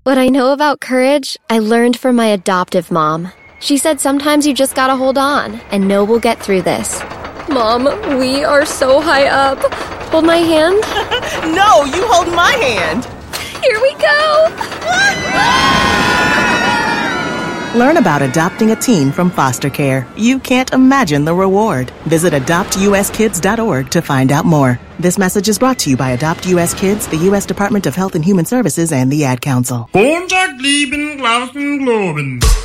What I know about courage, I learned from my adoptive mom. She said sometimes you just gotta hold on and know we'll get through this. Mom, we are so high up. Hold my hand? No, you hold my hand. Here we go. Learn about adopting a teen from foster care. You can't imagine the reward. Visit adoptuskids.org to find out more. This message is brought to you by Adopt US Kids, the U.S. Department of Health and Human Services, and the Ad Council. Montag lieben Glauben.